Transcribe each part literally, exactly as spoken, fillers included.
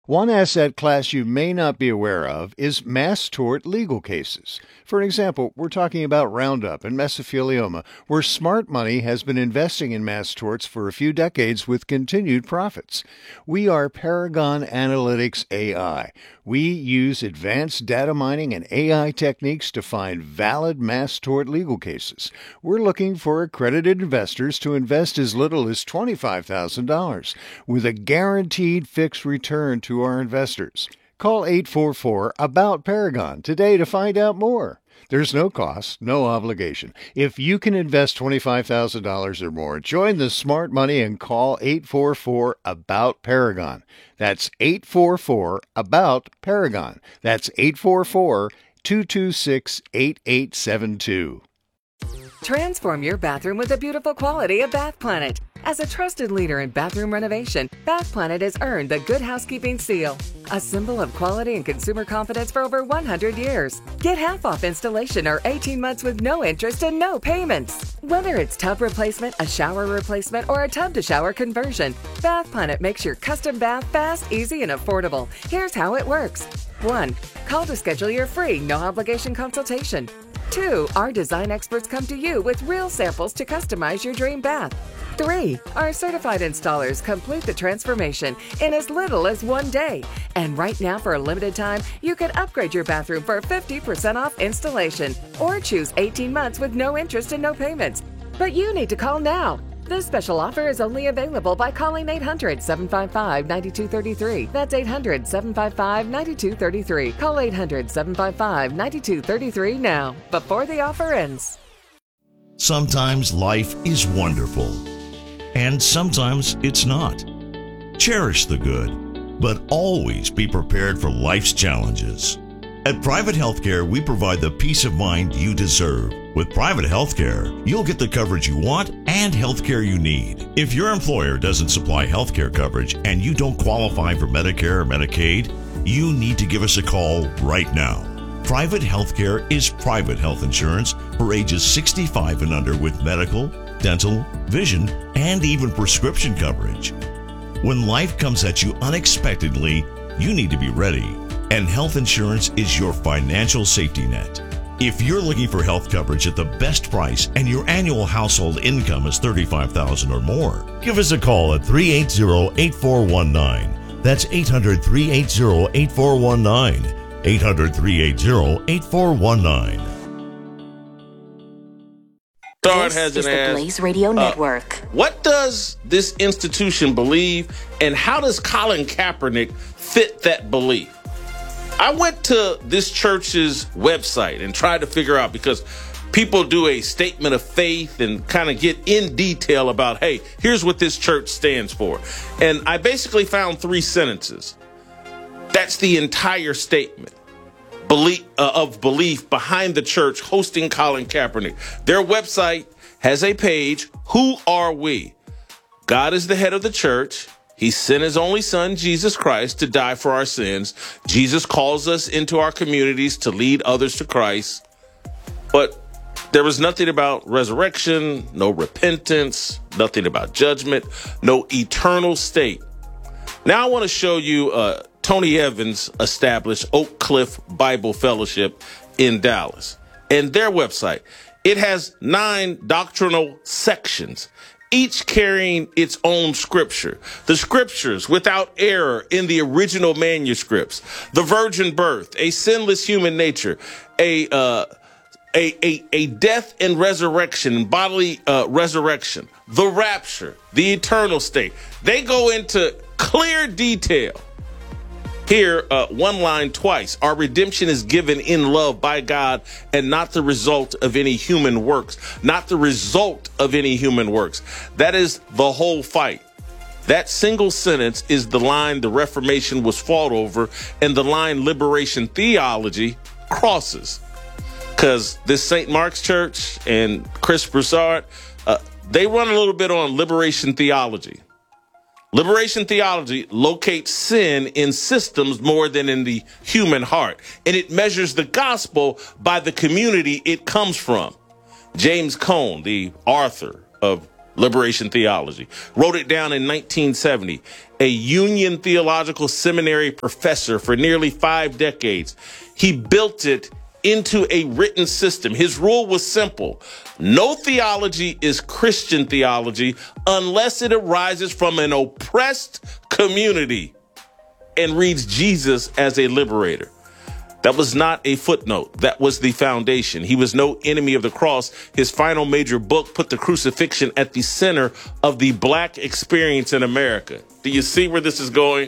One asset class you may not be aware of is mass tort legal cases. For example, we're talking about Roundup and mesothelioma, where smart money has been investing in mass torts for a few decades with continued profits. We are Paragon Analytics A I. We use advanced data mining and A I techniques to find valid mass tort legal cases. We're looking for accredited investors to invest as little as twenty-five thousand dollars with a guaranteed fixed return to our investors. Call eight four four, ABOUT Paragon today to find out more. There's no cost, no obligation. If you can invest twenty-five thousand dollars or more, join the smart money and call eight four four, ABOUT Paragon. That's eight four four, ABOUT Paragon. That's eight four four, two two six, eight eight seven two. Transform your bathroom with the beautiful quality of Bath Planet. As a trusted leader in bathroom renovation, Bath Planet has earned the Good Housekeeping seal, a symbol of quality and consumer confidence for over one hundred years. Get half off installation or eighteen months with no interest and no payments. Whether it's tub replacement, a shower replacement, or a tub-to-shower conversion, Bath Planet makes your custom bath fast, easy, and affordable. Here's how it works. one. Call to schedule your free, no-obligation consultation. two. Our design experts come to you with real samples to customize your dream bath. three. Our certified installers complete the transformation in as little as one day. And right now, for a limited time, you can upgrade your bathroom for fifty percent off installation or choose eighteen months with no interest and no payments. But you need to call now. This special offer is only available by calling eight hundred, seven five five, nine two three three. That's eight hundred, seven five five, nine two three three. Call eight hundred, seven five five, nine two three three now, before the offer ends. Sometimes life is wonderful, and sometimes it's not. Cherish the good, but always be prepared for life's challenges. At Private Healthcare, we provide the peace of mind you deserve. With Private Healthcare, you'll get the coverage you want and healthcare you need. If your employer doesn't supply healthcare coverage and you don't qualify for Medicare or Medicaid, you need to give us a call right now. Private Healthcare is private health insurance for ages sixty-five and under with medical, dental, vision, and even prescription coverage. When life comes at you unexpectedly, you need to be ready, and health insurance is your financial safety net. If you're looking for health coverage at the best price and your annual household income is thirty-five thousand dollars or more, give us a call at three eight zero, eight four one nine. That's eight hundred, three eight zero, eight four one nine. eight hundred, three eight zero, eight four one nine. This has is the Blaze Radio uh, Network. What does this institution believe, and how does Colin Kaepernick fit that belief? I went to this church's website and tried to figure out, because people do a statement of faith and kind of get in detail about, hey, here's what this church stands for. And I basically found three sentences. That's the entire statement belief, uh, of belief behind the church hosting Colin Kaepernick. Their website has a page, Who Are We? God is the head of the church. He sent his only son, Jesus Christ, to die for our sins. Jesus calls us into our communities to lead others to Christ. But there was nothing about resurrection, no repentance, nothing about judgment, no eternal state. Now I want to show you uh, Tony Evans established Oak Cliff Bible Fellowship in Dallas. And their website, it has nine doctrinal sections, each carrying its own scripture. The scriptures without error in the original manuscripts, the virgin birth, a sinless human nature, a uh, a, a, a death and resurrection, bodily uh, resurrection, the rapture, the eternal state. They go into clear detail. Here, uh, one line twice. Our redemption is given in love by God and not the result of any human works, not the result of any human works. That is the whole fight. That single sentence is the line the Reformation was fought over, and the line liberation theology crosses. Because this Saint Mark's Church and Chris Broussard, uh, they run a little bit on liberation theology. Liberation theology locates sin in systems more than in the human heart, and it measures the gospel by the community it comes from. James Cone, the author of liberation theology. Wrote it down in nineteen seventy. A Union Theological Seminary professor for nearly five decades. He built it into a written system. His rule was simple. No theology is Christian theology unless it arises from an oppressed community and reads Jesus as a liberator. That was not a footnote. That was the foundation. He was no enemy of the cross. His final major book put the crucifixion at the center of the black experience in America. Do you see where this is going?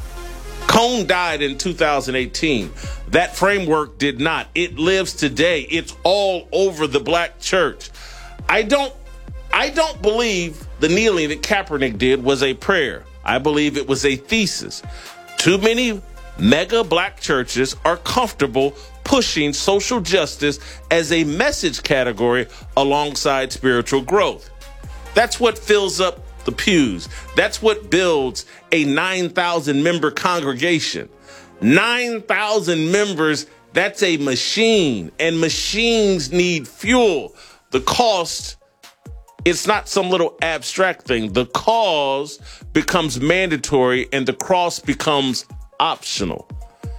Cone died in two thousand eighteen. That framework did not. It lives today. It's all over the black church. I don't, I don't believe the kneeling that Kaepernick did was a prayer. I believe it was a thesis. Too many mega black churches are comfortable pushing social justice as a message category alongside spiritual growth. That's what fills up the pews. That's what builds a nine thousand member congregation. nine thousand members, that's a machine, and machines need fuel. The cost, it's not some little abstract thing. The cause becomes mandatory and the cross becomes optional.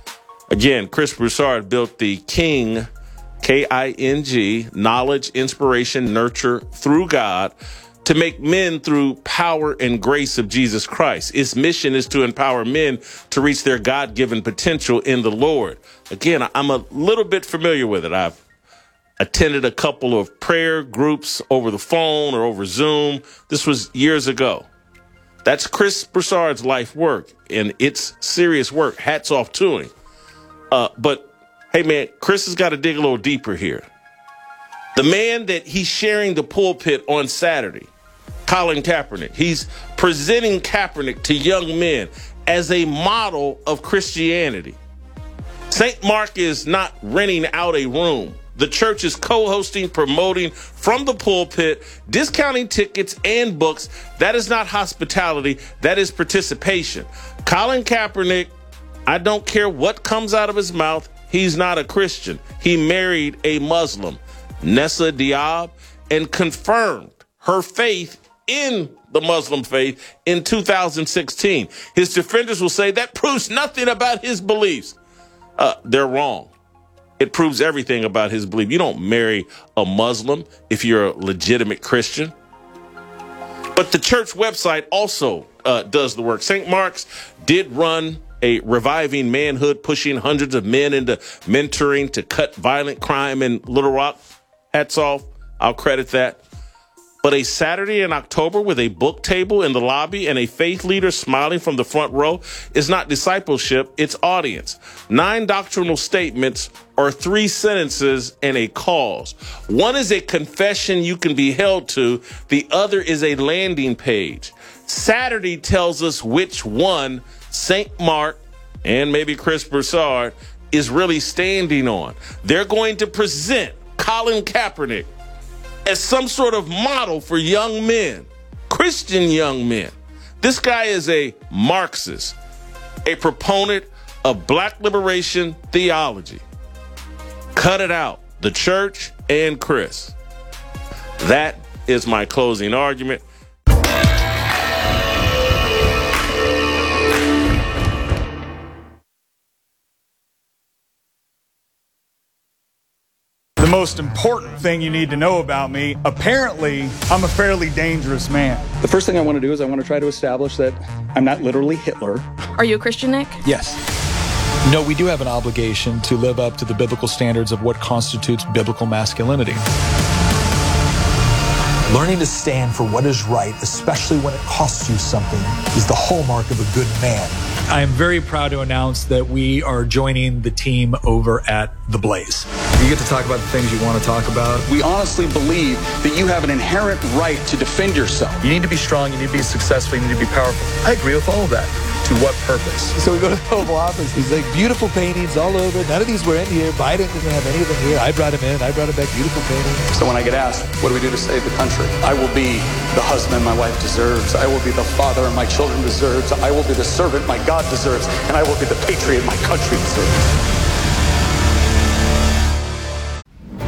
Again, Chris Broussard built the King, K I N G, knowledge, inspiration, nurture through God, to make men through power and grace of Jesus Christ. Its mission is to empower men to reach their God-given potential in the Lord. Again, I'm a little bit familiar with it. I've attended a couple of prayer groups over the phone or over Zoom. This was years ago. That's Chris Broussard's life work, and it's serious work. Hats off to him. Uh, but, hey, man, Chris has got to dig a little deeper here. The man that he's sharing the pulpit on Saturday, Colin Kaepernick, he's presenting Kaepernick to young men as a model of Christianity. Saint Mark is not renting out a room. The church is co-hosting, promoting from the pulpit, discounting tickets and books. That is not hospitality. That is participation. Colin Kaepernick, I don't care what comes out of his mouth. He's not a Christian. He married a Muslim, Nessa Diab, and confirmed her faith in the Muslim faith in two thousand sixteen. His defenders will say that proves nothing about his beliefs. Uh, they're wrong. It proves everything about his belief. You don't marry a Muslim if you're a legitimate Christian. But the church website also uh, does the work. Saint Mark's did run a reviving manhood, pushing hundreds of men into mentoring to cut violent crime in Little Rock. Hats off. I'll credit that. But a Saturday in October with a book table in the lobby and a faith leader smiling from the front row is not discipleship, it's audience. Nine doctrinal statements or three sentences and a cause. One is a confession you can be held to. The other is a landing page. Saturday tells us which one Saint Mark and maybe Chris Broussard is really standing on. They're going to present Colin Kaepernick as some sort of model for young men, Christian young men. This guy is a Marxist, a proponent of black liberation theology. Cut it out, the church and Chris. That is my closing argument. The most important thing you need to know about me, apparently, I'm a fairly dangerous man. The first thing I want to do is I want to try to establish that I'm not literally Hitler. Are you a Christian, Nick? Yes. No, we do have an obligation to live up to the biblical standards of what constitutes biblical masculinity. Learning to stand for what is right, especially when it costs you something, is the hallmark of a good man. I am very proud to announce that we are joining the team over at The Blaze. You get to talk about the things you want to talk about. We honestly believe that you have an inherent right to defend yourself. You need to be strong, you need to be successful, you need to be powerful. I agree with all of that. To what purpose? So we go to the Oval Office. He's like, beautiful paintings all over. None of these were in here. Biden didn't have any of them here. I brought him in. I brought him back beautiful paintings. So when I get asked, what do we do to save the country? I will be the husband my wife deserves. I will be the father my children deserves. I will be the servant my God deserves. And I will be the patriot my country deserves.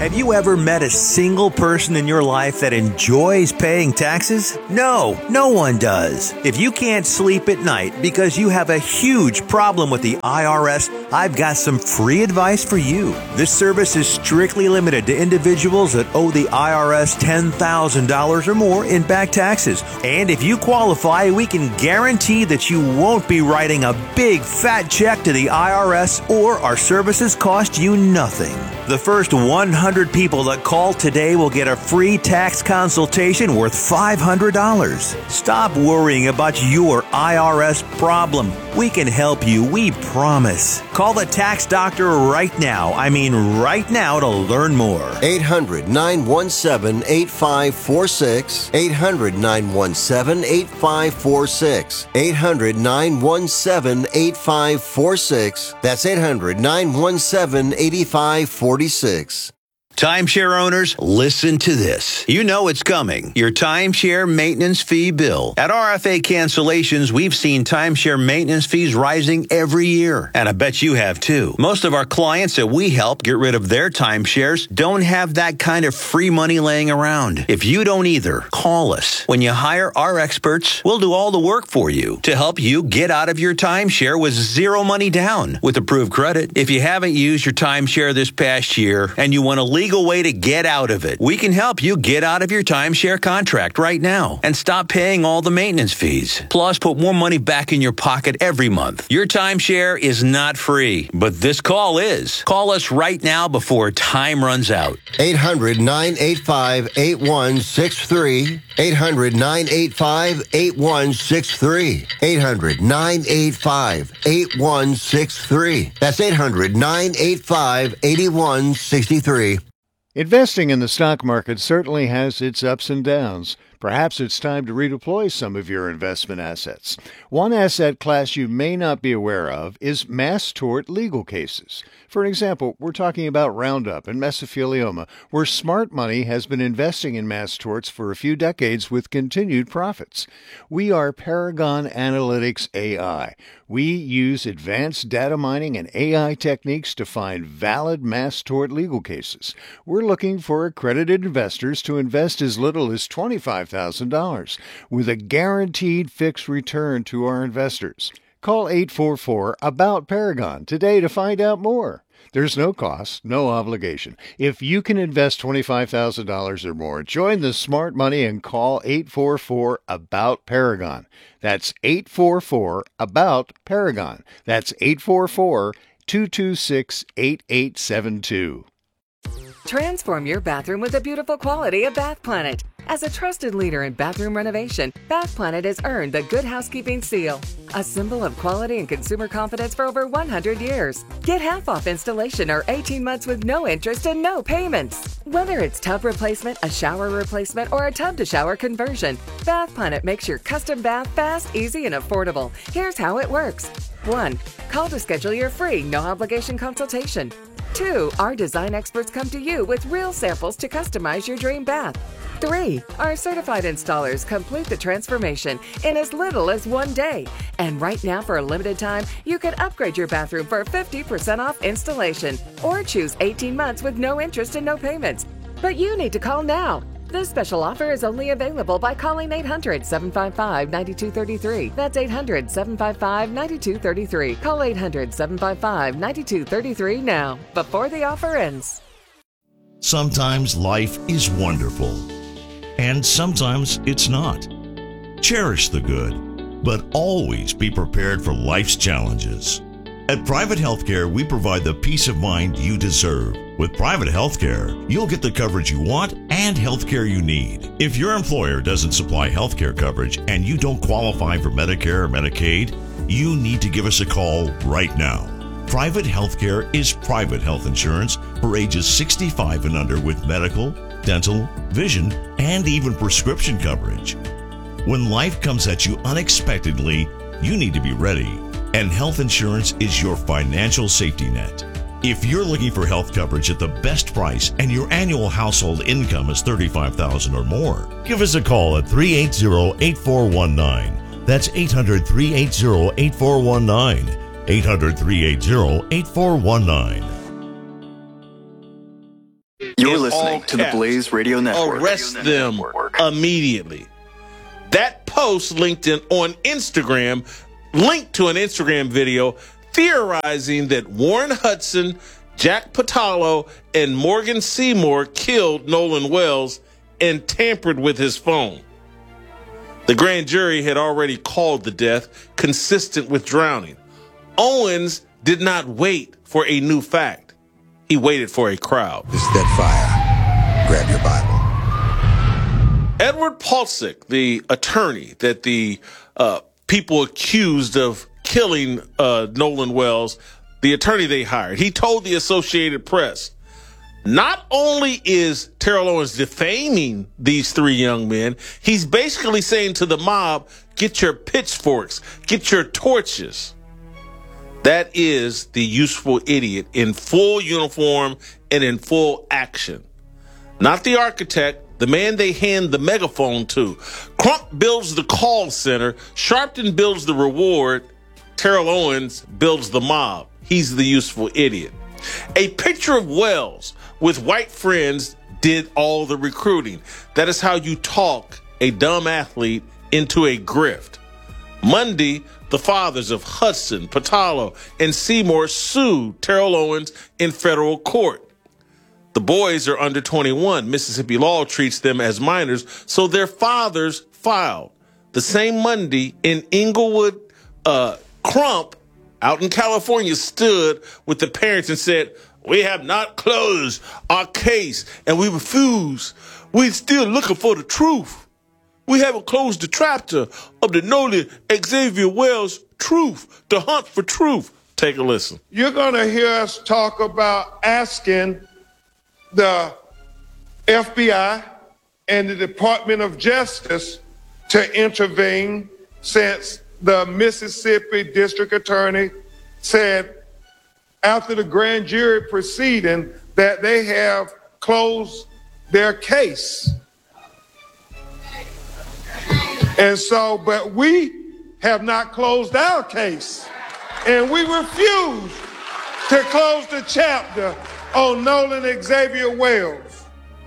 Have you ever met a single person in your life that enjoys paying taxes? No, no one does. If you can't sleep at night because you have a huge problem with the I R S, I've got some free advice for you. This service is strictly limited to individuals that owe the I R S ten thousand dollars or more in back taxes. And if you qualify, we can guarantee that you won't be writing a big fat check to the I R S, or our services cost you nothing. The first one hundred people that call today will get a free tax consultation worth five hundred dollars. Stop worrying about your I R S problem. We can help you, we promise. Call the tax doctor right now. I mean right now to learn more. eight hundred, nine one seven, eight five four six. eight hundred, nine one seven, eight five four six. eight hundred, nine one seven, eight five four six. That's eight hundred, nine one seven, eight five four six. Timeshare owners, listen to this. You know it's coming. Your timeshare maintenance fee bill. At R F A Cancellations, we've seen timeshare maintenance fees rising every year. And I bet you have too. Most of our clients that we help get rid of their timeshares don't have that kind of free money laying around. If you don't either, call us. When you hire our experts, we'll do all the work for you to help you get out of your timeshare with zero money down with approved credit. If you haven't used your timeshare this past year and you want to leave legal way to get out of it, we can help you get out of your timeshare contract right now and stop paying all the maintenance fees. Plus, put more money back in your pocket every month. Your timeshare is not free, but this call is. Call us right now before time runs out. eight hundred, nine eight five, eight one six three. eight hundred, nine eight five, eight one six three. eight hundred, nine eight five, eight one six three. That's eight hundred, nine eight five, eight one six three. Investing in the stock market certainly has its ups and downs. Perhaps it's time to redeploy some of your investment assets. One asset class you may not be aware of is mass tort legal cases. For example, we're talking about Roundup and mesothelioma, where smart money has been investing in mass torts for a few decades with continued profits. We are Paragon Analytics A I. We use advanced data mining and A I techniques to find valid mass tort legal cases. We're looking for accredited investors to invest as little as twenty-five thousand dollars with a guaranteed fixed return to our investors. Call eight four four, A B O U T Paragon today to find out more. There's no cost, no obligation. If you can invest twenty-five thousand dollars or more, join the smart money and call eight four four, A B O U T Paragon. That's eight four four, A B O U T Paragon. That's eight four four, two two six, eight eight seven two. Transform your bathroom with the beautiful quality of Bath Planet. As a trusted leader in bathroom renovation, Bath Planet has earned the Good Housekeeping Seal, a symbol of quality and consumer confidence for over one hundred years. Get half off installation or eighteen months with no interest and no payments. Whether it's tub replacement, a shower replacement, or a tub-to-shower conversion, Bath Planet makes your custom bath fast, easy, and affordable. Here's how it works. one. Call to schedule your free, no-obligation consultation. two. Our design experts come to you with real samples to customize your dream bath. three. Our certified installers complete the transformation in as little as one day. And right now, for a limited time, you can upgrade your bathroom for fifty percent off installation or choose eighteen months with no interest and no payments. But you need to call now. This special offer is only available by calling eight hundred, seven five five, nine two three three. That's eight hundred, seven five five, nine two three three. Call eight hundred, seven five five, nine two three three now, before the offer ends. Sometimes life is wonderful, and sometimes it's not. Cherish the good, but always be prepared for life's challenges. At Private Healthcare, we provide the peace of mind you deserve. With Private Healthcare, you'll get the coverage you want and healthcare you need. If your employer doesn't supply healthcare coverage and you don't qualify for Medicare or Medicaid, you need to give us a call right now. Private Healthcare is private health insurance for ages sixty-five and under with medical, dental, vision, and even prescription coverage. When life comes at you unexpectedly, you need to be ready. And health insurance is your financial safety net. If you're looking for health coverage at the best price and your annual household income is thirty-five thousand dollars or more, give us a call at three eight zero, eight four one nine. That's eight hundred, three eight zero, eight four one nine. eight hundred, three eight zero, eight four one nine. Your You're in listening all to the caps. Blaze Radio Network. Arrest Radio them Network. immediately. That post linked in on Instagram, linked to an Instagram video theorizing that Warren Hudson, Jack Patalo, and Morgan Seymour killed Nolan Wells and tampered with his phone. The grand jury had already called the death consistent with drowning. Owens did not wait for a new fact. He waited for a crowd. This is dead fire. Grab your Bible. Edward Pulsick, the attorney that the uh, people accused of killing uh, Nolan Wells, the attorney they hired, he told the Associated Press, not only is Terrell Owens defaming these three young men, he's basically saying to the mob, get your pitchforks, get your torches. That is the useful idiot in full uniform and in full action. Not the architect, the man they hand the megaphone to. Crump builds the call center, Sharpton builds the reward, Terrell Owens builds the mob. He's the useful idiot. A picture of Wells with white friends did all the recruiting. That is how you talk a dumb athlete into a grift. Monday, the fathers of Hudson, Patalo, and Seymour sued Terrell Owens in federal court. The boys are under twenty-one. Mississippi law treats them as minors, so their fathers filed. The same Monday in Inglewood, uh, Crump, out in California, stood with the parents and said, we have not closed our case and we refuse. We're still looking for the truth. We haven't closed the chapter of the Nolan Xavier Wells truth, the hunt for truth. Take a listen. You're going to hear us talk about asking the F B I and the Department of Justice to intervene since the Mississippi District Attorney said after the grand jury proceeding that they have closed their case. And so, but we have not closed our case. And we refuse to close the chapter on Nolan Xavier Wells.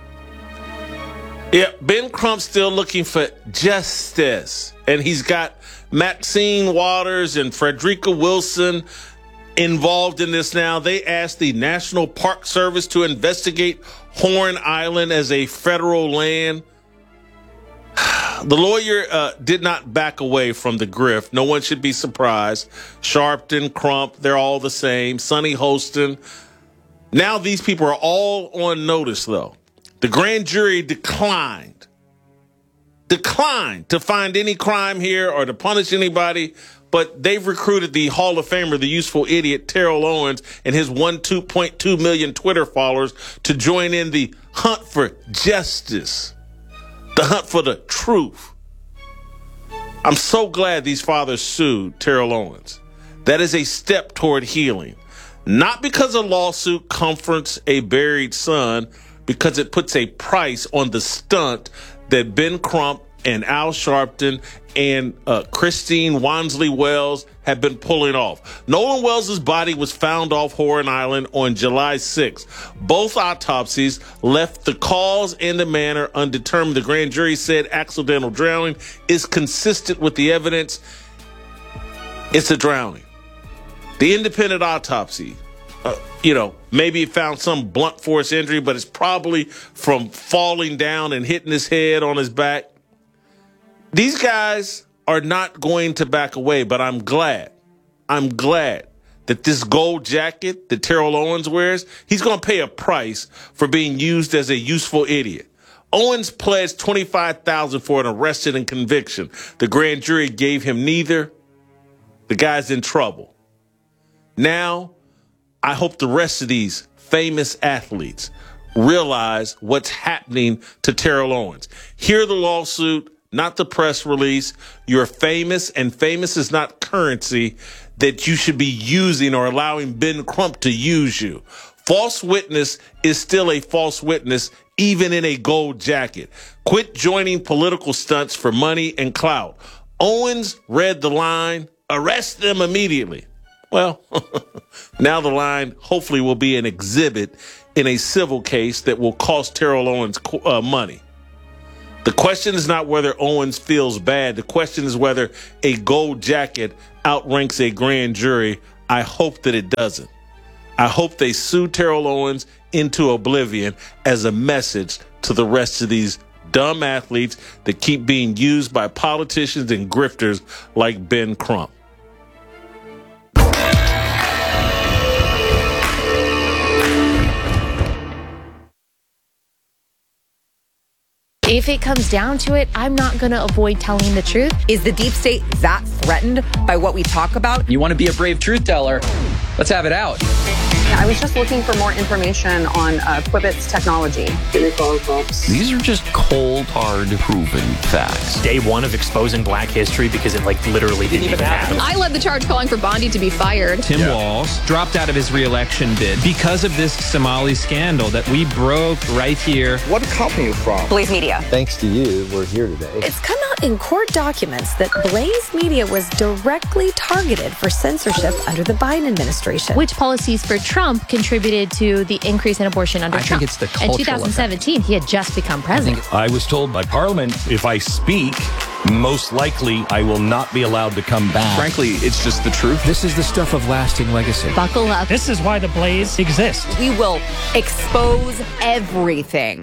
Yeah, Ben Crump's still looking for justice. And he's got Maxine Waters and Frederica Wilson involved in this now. They asked the National Park Service to investigate Horn Island as a federal land. The lawyer uh, did not back away from the grift. No one should be surprised. Sharpton, Crump, they're all the same. Sonny Holston. Now these people are all on notice, though. The grand jury declined, declined to find any crime here or to punish anybody, but they've recruited the Hall of Famer, the useful idiot, Terrell Owens, and his one point two million Twitter followers to join in the hunt for justice, the hunt for the truth. I'm so glad these fathers sued Terrell Owens. That is a step toward healing. Not because a lawsuit comforts a buried son, because it puts a price on the stunt that Ben Crump and Al Sharpton and uh, Christine Wansley Wells have been pulling off. Nolan Wells' body was found off Horn Island on July sixth. Both autopsies left the cause and the manner undetermined. The grand jury said accidental drowning is consistent with the evidence. It's a drowning. The independent autopsy, uh, you know, maybe it found some blunt force injury, but it's probably from falling down and hitting his head on his back. These guys are not going to back away, but I'm glad, I'm glad that this gold jacket that Terrell Owens wears, he's going to pay a price for being used as a useful idiot. Owens pledged twenty-five thousand dollars for an arrested and conviction. The grand jury gave him neither. The guy's in trouble. Now, I hope the rest of these famous athletes realize what's happening to Terrell Owens. Hear the lawsuit, not the press release. You're famous, and famous is not currency that you should be using or allowing Ben Crump to use you. False witness is still a false witness, even in a gold jacket. Quit joining political stunts for money and clout. Owens read the line, arrest them immediately. Well, now the line hopefully will be an exhibit in a civil case that will cost Terrell Owens uh, money. The question is not whether Owens feels bad. The question is whether a gold jacket outranks a grand jury. I hope that it doesn't. I hope they sue Terrell Owens into oblivion as a message to the rest of these dumb athletes that keep being used by politicians and grifters like Ben Crump. If it comes down to it, I'm not going to avoid telling the truth. Is the deep state that threatened by what we talk about? You want to be a brave truth teller? Let's have it out. I was just looking for more information on uh, Quibbit's technology. These are just cold, hard, proven facts. Day one of exposing black history because it like literally didn't, didn't even happen. I led the charge calling for Bondi to be fired. Tim yeah. Walz dropped out of his re-election bid because of this Somali scandal that we broke right here. What company are you from? Blaze Media. Thanks to you, we're here today. It's come out in court documents that Blaze Media was directly targeted for censorship under the Biden administration. Which policies for Trump contributed to the increase in abortion under I Trump? I think it's the cultural In two thousand seventeen, effect. He had just become president. I, I was told by Parliament, if I speak, most likely I will not be allowed to come back. Frankly, it's just the truth. This is the stuff of lasting legacy. Buckle up. This is why the Blaze exists. We will expose everything.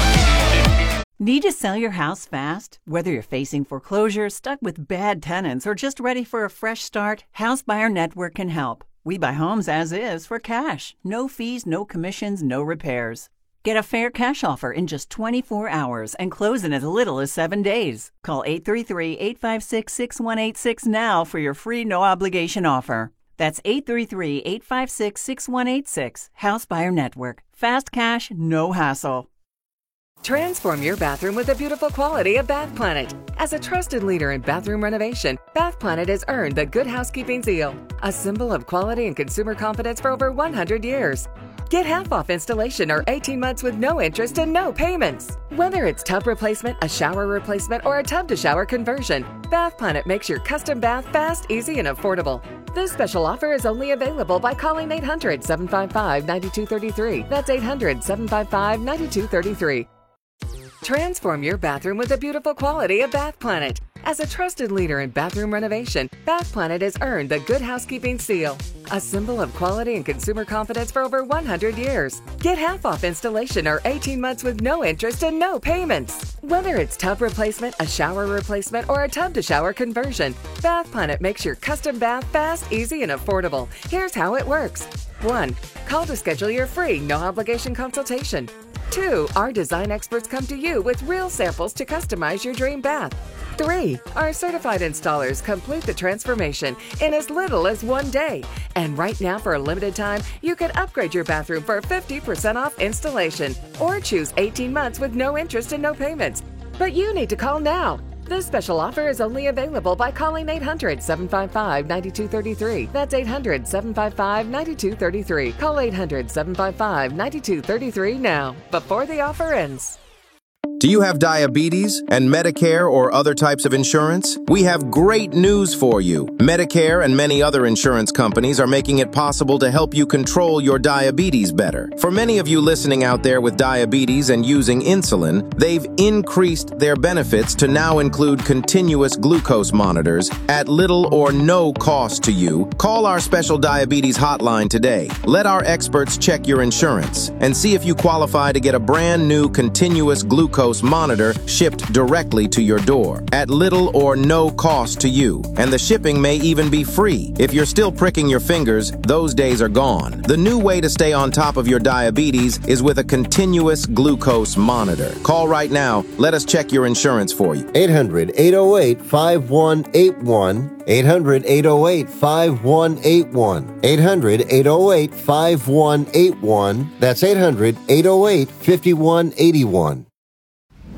Need to sell your house fast? Whether you're facing foreclosure, stuck with bad tenants, or just ready for a fresh start, House Buyer Network can help. We buy homes as is for cash. No fees, no commissions, no repairs. Get a fair cash offer in just twenty-four hours and close in as little as seven days. Call eight three three, eight five six, six one eight six now for your free no-obligation offer. That's eight three three, eight five six, six one eight six. House Buyer Network. Fast cash, no hassle. Transform your bathroom with the beautiful quality of Bath Planet. As a trusted leader in bathroom renovation, Bath Planet has earned the Good Housekeeping Seal, a symbol of quality and consumer confidence for over one hundred years. Get half off installation or eighteen months with no interest and no payments. Whether it's tub replacement, a shower replacement, or a tub-to-shower conversion, Bath Planet makes your custom bath fast, easy, and affordable. This special offer is only available by calling eight hundred, seven five five, nine two three three. That's eight hundred, seven five five, nine two three three. Transform your bathroom with the beautiful quality of Bath Planet. As a trusted leader in bathroom renovation, Bath Planet has earned the Good Housekeeping Seal, a symbol of quality and consumer confidence for over one hundred years. Get half off installation or eighteen months with no interest and no payments. Whether it's tub replacement, a shower replacement, or a tub-to-shower conversion, Bath Planet makes your custom bath fast, easy, and affordable. Here's how it works. one. Call to schedule your free, no-obligation consultation. two. Our design experts come to you with real samples to customize your dream bath. three. Our certified installers complete the transformation in as little as one day. And right now, for a limited time, you can upgrade your bathroom for fifty percent off installation or choose eighteen months with no interest and no payments. But you need to call now. This special offer is only available by calling eight hundred, seven five five, nine two three three. That's eight hundred, seven five five, nine two three three. Call eight hundred, seven five five, nine two three three now, before the offer ends. Do you have diabetes and Medicare or other types of insurance? We have great news for you. Medicare and many other insurance companies are making it possible to help you control your diabetes better. For many of you listening out there with diabetes and using insulin, they've increased their benefits to now include continuous glucose monitors at little or no cost to you. Call our special diabetes hotline today. Let our experts check your insurance and see if you qualify to get a brand new continuous glucose monitor shipped directly to your door at little or no cost to you. And the shipping may even be free. If you're still pricking your fingers, those days are gone. The new way to stay on top of your diabetes is with a continuous glucose monitor. Call right now. Let us check your insurance for you. eight hundred, eight oh eight, five one eight one. eight hundred, eight oh eight, five one eight one. eight hundred, eight oh eight, five one eight one. That's eight hundred, eight oh eight, five one eight one.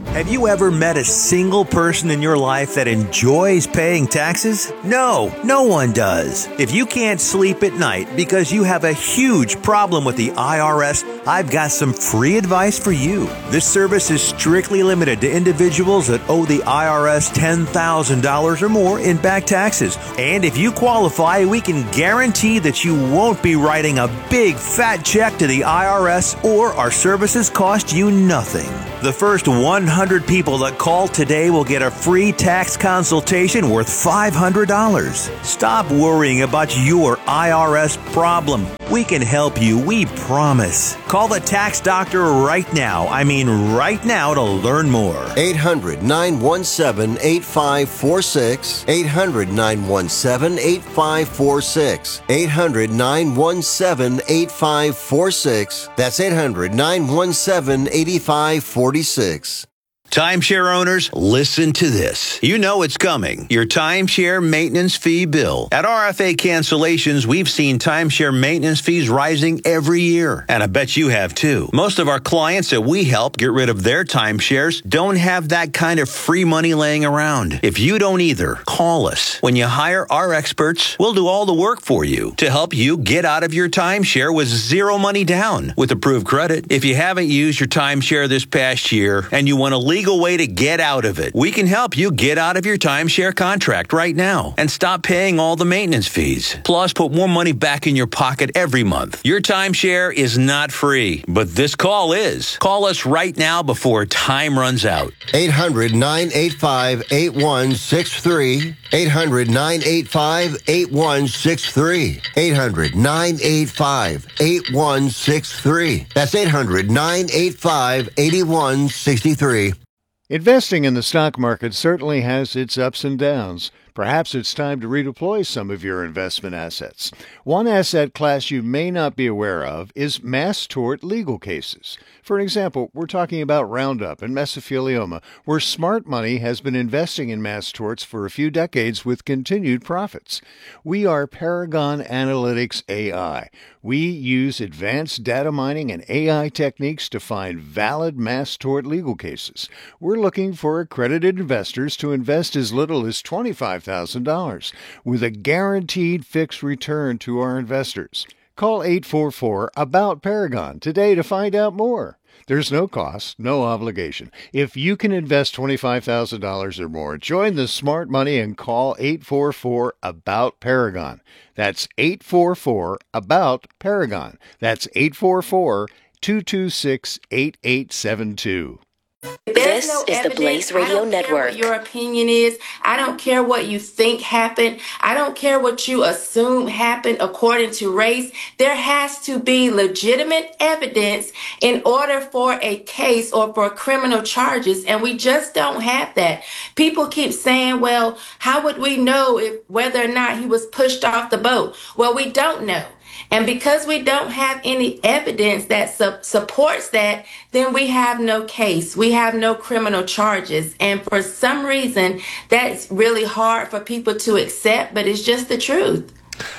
Have you ever met a single person in your life that enjoys paying taxes? No, no one does. If you can't sleep at night because you have a huge problem with the I R S, I've got some free advice for you. This service is strictly limited to individuals that owe the I R S ten thousand dollars or more in back taxes. And if you qualify, we can guarantee that you won't be writing a big fat check to the I R S, or our services cost you nothing. The first one hundred people that call today will get a free tax consultation worth five hundred dollars. Stop worrying about your I R S problem. We can help you, we promise. Call the tax doctor right now. I mean right now to learn more. eight hundred, nine one seven, eight five four six. eight hundred, nine one seven, eight five four six. eight hundred, nine one seven, eight five four six. That's eight hundred, nine one seven, eight five four six. Timeshare owners, listen to this. You know it's coming. Your timeshare maintenance fee bill. At R F A Cancellations, we've seen timeshare maintenance fees rising every year. And I bet you have too. Most of our clients that we help get rid of their timeshares don't have that kind of free money laying around. If you don't either, call us. When you hire our experts, we'll do all the work for you to help you get out of your timeshare with zero money down with approved credit. If you haven't used your timeshare this past year and you want to leave legal way to get out of it, we can help you get out of your timeshare contract right now and stop paying all the maintenance fees. Plus, put more money back in your pocket every month. Your timeshare is not free, but this call is. Call us right now before time runs out. eight hundred, nine eight five, eight one six three. eight hundred, nine eight five, eight one six three. eight hundred, nine eight five, eight one six three. That's eight hundred, nine eight five, eight one six three. Investing in the stock market certainly has its ups and downs. Perhaps it's time to redeploy some of your investment assets. One asset class you may not be aware of is mass tort legal cases. For example, we're talking about Roundup and mesothelioma, where smart money has been investing in mass torts for a few decades with continued profits. We are Paragon Analytics A I. We use advanced data mining and A I techniques to find valid mass tort legal cases. We're looking for accredited investors to invest as little as twenty-five thousand dollars with a guaranteed fixed return to our investors. Call eight four four, ABOUT Paragon today to find out more. There's no cost, no obligation. If you can invest twenty-five thousand dollars or more, join the smart money and call eight four four, ABOUT Paragon. That's eight four four, ABOUT Paragon. That's eight four four, two two six, eight eight seven two. This no is the Blaze Radio Network. What your opinion is. I don't care what you think happened. I don't care what you assume happened according to race. There has to be legitimate evidence in order for a case or for criminal charges, and we just don't have that. People keep saying, well, how would we know if whether or not he was pushed off the boat? Well, we don't know. And because we don't have any evidence that su- supports that, then we have no case. We have no criminal charges. And for some reason, that's really hard for people to accept, but it's just the truth.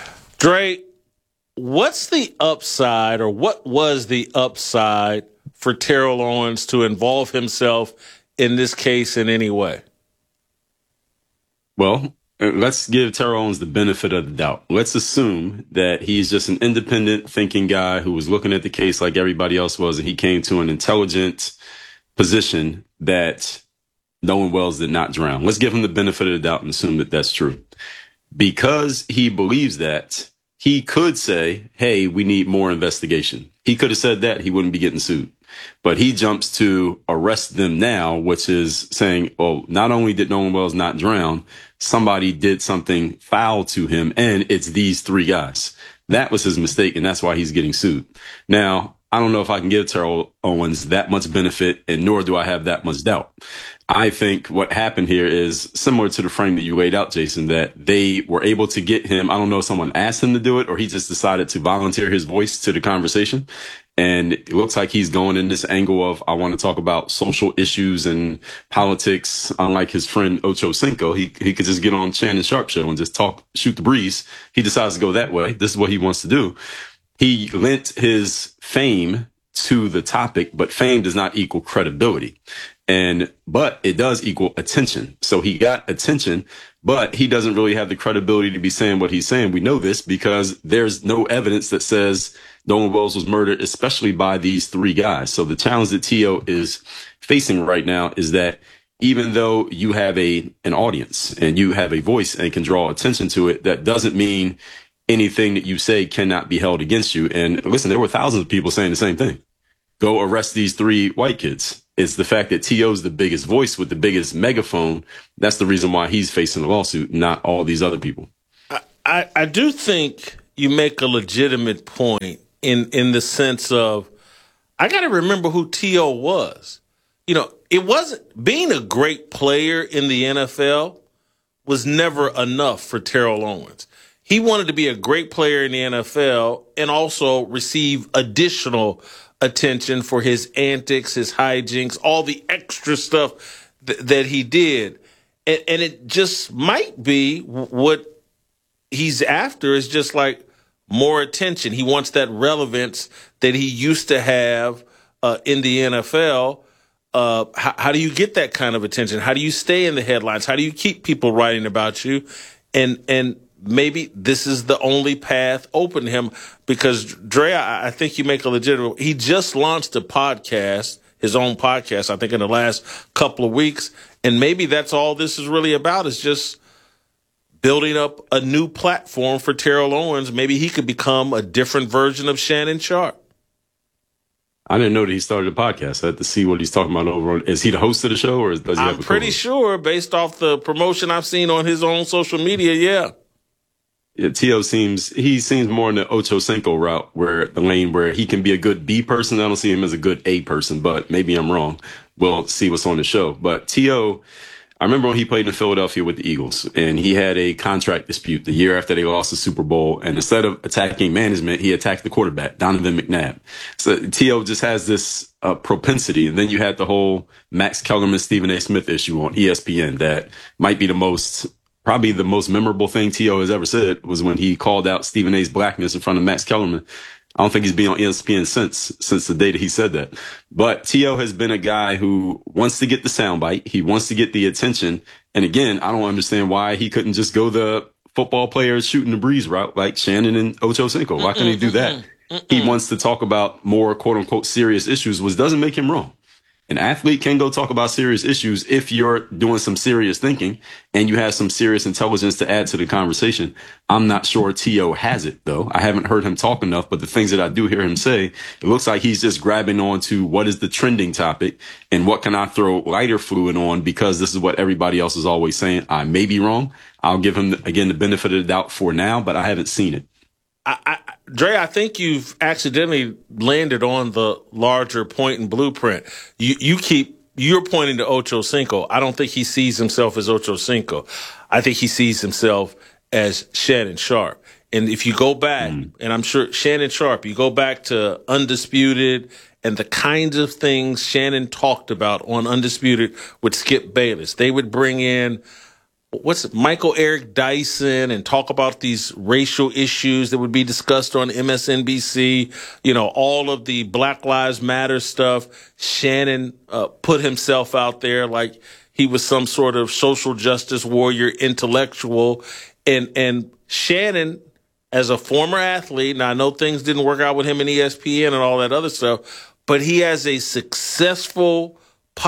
Dre, what's the upside, or what was the upside for Terrell Owens to involve himself in this case in any way? Well, let's give Terrell Owens the benefit of the doubt. Let's assume that he's just an independent thinking guy who was looking at the case like everybody else was, and he came to an intelligent position that Nolan Wells did not drown. Let's give him the benefit of the doubt and assume that that's true. Because he believes that, he could say, hey, we need more investigation. He could have said that. He wouldn't be getting sued. But he jumps to arrest them now, which is saying, oh, not only did Nolan Wells not drown, somebody did something foul to him, and it's these three guys. That was his mistake, and that's why he's getting sued. Now, I don't know if I can give Terrell Owens that much benefit, and nor do I have that much doubt. I think what happened here is similar to the frame that you laid out, Jason, that they were able to get him. I don't know if someone asked him to do it or he just decided to volunteer his voice to the conversation. And it looks like he's going in this angle of, I want to talk about social issues and politics. Unlike his friend Ocho Cinco, he, he could just get on Shannon Sharp show and just talk, shoot the breeze. He decides to go that way. This is what he wants to do. He lent his fame to the topic, but fame does not equal credibility. And, but it does equal attention. So he got attention, but he doesn't really have the credibility to be saying what he's saying. We know this because there's no evidence that says Nolan Wells was murdered, especially by these three guys. So the challenge that T O is facing right now is that even though you have a, an audience and you have a voice and can draw attention to it, that doesn't mean anything that you say cannot be held against you. And listen, there were thousands of people saying the same thing. Go arrest these three white kids. It's the fact that T O is the biggest voice with the biggest megaphone. That's the reason why he's facing a lawsuit, not all these other people. I, I, I do think you make a legitimate point in, in the sense of, I got to remember who T O was. You know, it wasn't, being a great player in the N F L was never enough for Terrell Owens. He wanted to be a great player in the N F L and also receive additional attention for his antics, his hijinks, all the extra stuff th- that he did. And, and it just might be what he's after is just like more attention. He wants that relevance that he used to have uh, in the N F L. Uh, how, how do you get that kind of attention? How do you stay in the headlines? How do you keep people writing about you? And, and, maybe this is the only path open to him because, Dre, I, I think you make a legitimate. He just launched a podcast, his own podcast, I think in the last couple of weeks. And maybe that's all this is really about is just building up a new platform for Terrell Owens. Maybe he could become a different version of Shannon Sharpe. I didn't know that he started a podcast. I had to see what he's talking about over on. Is he the host of the show or does he have I'm a pretty co-host? sure based off the promotion I've seen on his own social media. Yeah. Yeah, T O seems, he seems more in the Ocho Cinco route where the lane where he can be a good B person. I don't see him as a good A person, but maybe I'm wrong. We'll see what's on the show. But T O, I remember when he played in Philadelphia with the Eagles and he had a contract dispute the year after they lost the Super Bowl. And instead of attacking management, he attacked the quarterback, Donovan McNabb. So T O just has this uh, propensity. And then you had the whole Max Kellerman, Stephen A. Smith issue on E S P N that might be the most Probably the most memorable thing T O has ever said was when he called out Stephen A's blackness in front of Max Kellerman. I don't think he's been on E S P N since, since the day that he said that. But T O has been a guy who wants to get the soundbite. He wants to get the attention. And again, I don't understand why he couldn't just go the football players shooting the breeze route like Shannon and Ocho Cinco. Why couldn't he do that? He wants to talk about more quote unquote serious issues, which doesn't make him wrong. An athlete can go talk about serious issues if you're doing some serious thinking and you have some serious intelligence to add to the conversation. I'm not sure T O has it, though. I haven't heard him talk enough, but the things that I do hear him say, it looks like he's just grabbing on to what is the trending topic and what can I throw lighter fluid on because this is what everybody else is always saying. I may be wrong. I'll give him, again, the benefit of the doubt for now, but I haven't seen it. I, I, Dre, I think you've accidentally landed on the larger point and blueprint. You, you keep, you're pointing to Ocho Cinco. I don't think he sees himself as Ocho Cinco. I think he sees himself as Shannon Sharpe. And if you go back, mm. and I'm sure Shannon Sharpe, you go back to Undisputed and the kinds of things Shannon talked about on Undisputed with Skip Bayless. They would bring in What's it, Michael Eric Dyson and talk about these racial issues that would be discussed on M S N B C, you know, all of the Black Lives Matter stuff. Shannon uh, put himself out there like he was some sort of social justice warrior intellectual. And, and Shannon, as a former athlete, now I know things didn't work out with him in E S P N and all that other stuff, but he has a successful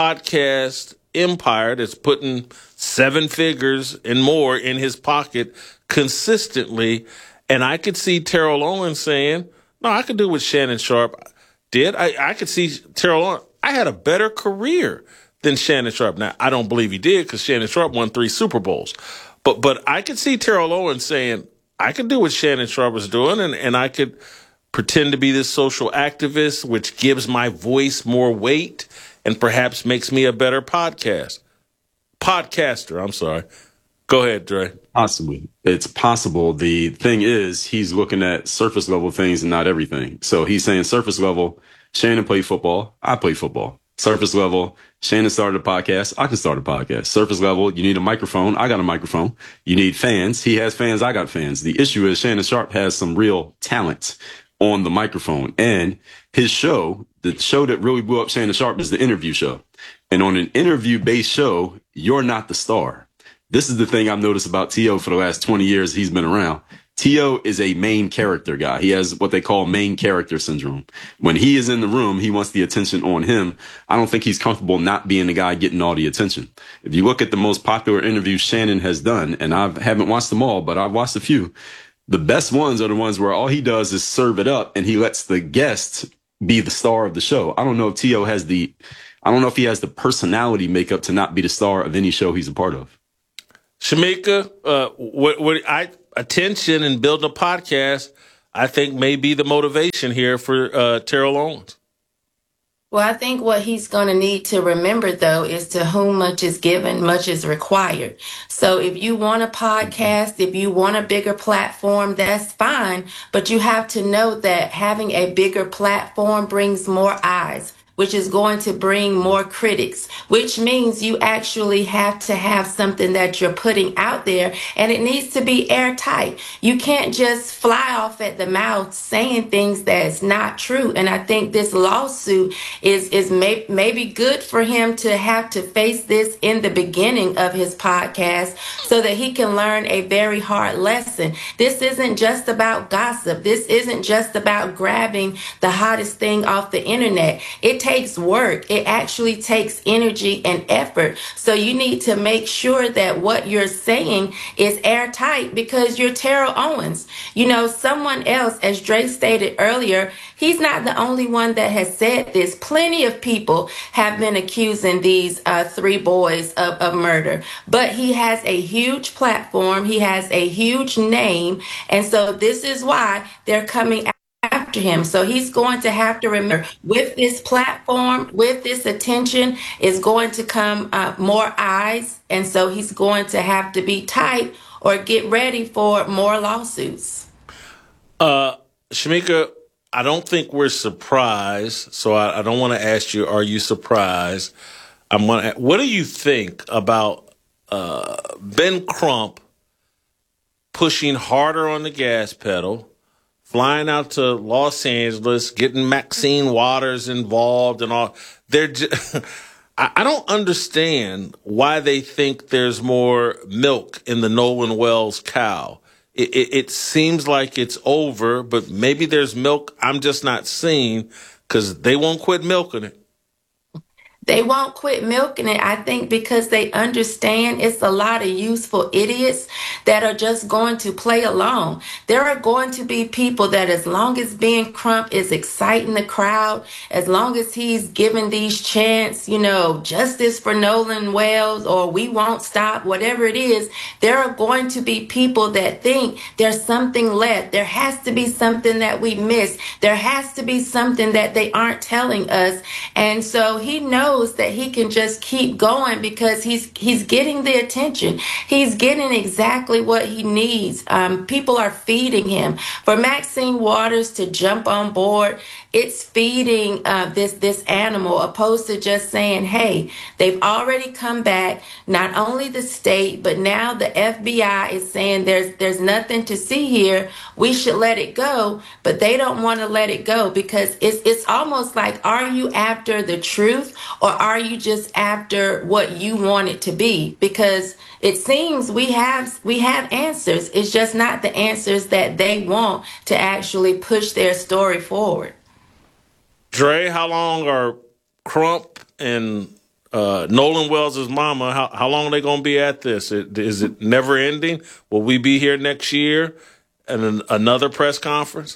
podcast empire that's putting seven figures and more in his pocket consistently. And I could see Terrell Owens saying, no, I could do what Shannon Sharpe did. I, I could see Terrell Owens. I had a better career than Shannon Sharpe. Now, I don't believe he did because Shannon Sharpe won three Super Bowls. But but I could see Terrell Owens saying, I could do what Shannon Sharpe was doing, and, and I could pretend to be this social activist, which gives my voice more weight and perhaps makes me a better podcast. Podcaster, I'm sorry. Go ahead, Dre. Possibly. It's possible. The thing is, he's looking at surface level things and not everything. So he's saying surface level, Shannon played football, I play football. Surface level, Shannon started a podcast, I can start a podcast. Surface level, you need a microphone, I got a microphone. You need fans, he has fans, I got fans. The issue is Shannon Sharpe has some real talent on the microphone. And his show, the show that really blew up Shannon Sharpe, is the interview show. And on an interview-based show, you're not the star. This is the thing I've noticed about T O for the last twenty years he's been around. T O is a main character guy. He has what they call main character syndrome. When he is in the room, he wants the attention on him. I don't think he's comfortable not being the guy getting all the attention. If you look at the most popular interviews Shannon has done, and I haven't watched them all, but I've watched a few, the best ones are the ones where all he does is serve it up and he lets the guest be the star of the show. I don't know if T O has the, I don't know if he has the personality makeup to not be the star of any show he's a part of. Shamika, uh, what, what I attention and building a podcast, I think may be the motivation here for uh, Terrell Owens. Well, I think what he's going to need to remember, though, is to whom much is given, much is required. So if you want a podcast, if you want a bigger platform, that's fine. But you have to know that having a bigger platform brings more eyes, which is going to bring more critics, which means you actually have to have something that you're putting out there, and it needs to be airtight. You can't just fly off at the mouth saying things that's not true. And I think this lawsuit is is may, maybe good for him to have to face this in the beginning of his podcast so that he can learn a very hard lesson. This isn't just about gossip. This isn't just about grabbing the hottest thing off the internet. It takes takes work. It actually takes energy and effort. So you need to make sure that what you're saying is airtight because you're Terrell Owens. You know, someone else, as Dre stated earlier, he's not the only one that has said this. Plenty of people have been accusing these uh, three boys of, of murder. But he has a huge platform. He has a huge name. And so this is why they're coming out after him. So he's going to have to remember, with this platform, with this attention, is going to come uh, more eyes. And so he's going to have to be tight or get ready for more lawsuits. Uh, Shamika, I don't think we're surprised. So I, I don't want to ask you, are you surprised? I'm gonna, what do you think about uh, Ben Crump pushing harder on the gas pedal, flying out to Los Angeles, getting Maxine Waters involved and all? They're just, I don't understand why they think there's more milk in the Nolan Wells cow. It, it, it seems like it's over, but maybe there's milk I'm just not seeing because they won't quit milking it. They won't quit milking it, I think, because they understand it's a lot of useful idiots that are just going to play along. There are going to be people that, as long as Ben Crump is exciting the crowd, as long as he's giving these chants, you know, justice for Nolan Wells or we won't stop, whatever it is, there are going to be people that think there's something left. There has to be something that we missed. There has to be something that they aren't telling us. And so he knows that he can just keep going because he's he's getting the attention. He's getting exactly what he needs. Um, people are feeding him. For Maxine Waters to jump on board, it's feeding uh, this this animal, opposed to just saying, hey, they've already come back. Not only the state, but now the F B I is saying there's there's nothing to see here. We should let it go, but they don't want to let it go because it's it's almost like, are you after the truth or are you just after what you want it to be? Because it seems we have we have answers. It's just not the answers that they want to actually push their story forward. Dre, how long are Crump and uh, Nolan Wells' mama, how, how long are they going to be at this? It, is it never ending? Will we be here next year and an, another press conference?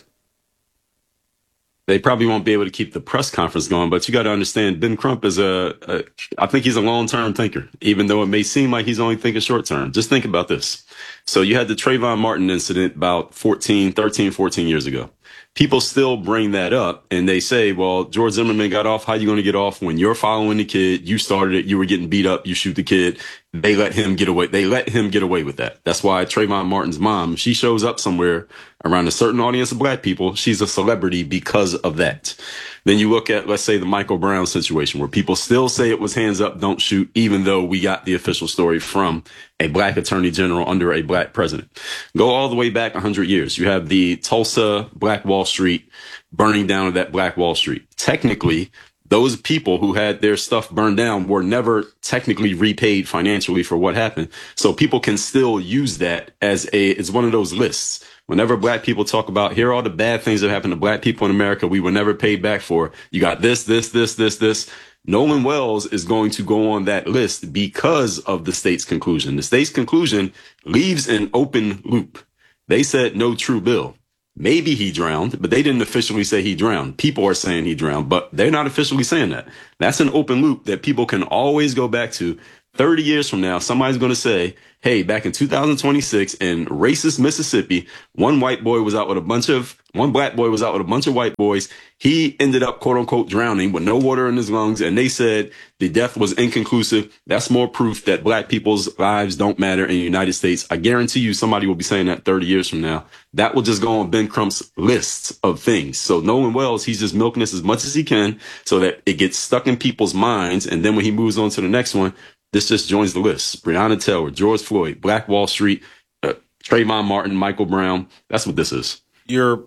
They probably won't be able to keep the press conference going, but you got to understand, Ben Crump is a, a, I think he's a long-term thinker, even though it may seem like he's only thinking short-term. Just think about this. So you had the Trayvon Martin incident about fourteen, thirteen, fourteen years ago. People still bring that up and they say, well, George Zimmerman got off. How are you going to get off when you're following the kid? You started it. You were getting beat up. You shoot the kid. They let him get away. They let him get away with that. That's why Trayvon Martin's mom, she shows up somewhere around a certain audience of black people. She's a celebrity because of that. Then you look at, let's say, the Michael Brown situation, where people still say it was hands up, don't shoot, even though we got the official story from a black attorney general under a black president. Go all the way back one hundred years. You have the Tulsa Black Wall Street burning down of that Black Wall Street. Technically, those people who had their stuff burned down were never technically repaid financially for what happened. So people can still use that as a, it's one of those lists. Whenever black people talk about, here are all the bad things that happened to black people in America we were never paid back for. You got this, this, this, this, this. Nolan Wells is going to go on that list because of the state's conclusion. The state's conclusion leaves an open loop. They said no true bill. Maybe he drowned, but they didn't officially say he drowned. People are saying he drowned, but they're not officially saying that. That's an open loop that people can always go back to. thirty years from now, somebody's going to say, hey, back in two thousand twenty-six in racist Mississippi, one white boy was out with a bunch of, one black boy was out with a bunch of white boys. He ended up, quote unquote, drowning with no water in his lungs. And they said the death was inconclusive. That's more proof that black people's lives don't matter in the United States. I guarantee you somebody will be saying that thirty years from now. That will just go on Ben Crump's list of things. So Nolan Wells, he's just milking this as much as he can so that it gets stuck in people's minds. And then when he moves on to the next one, this just joins the list. Breonna Taylor, George Floyd, Black Wall Street, uh, Trayvon Martin, Michael Brown. That's what this is. You're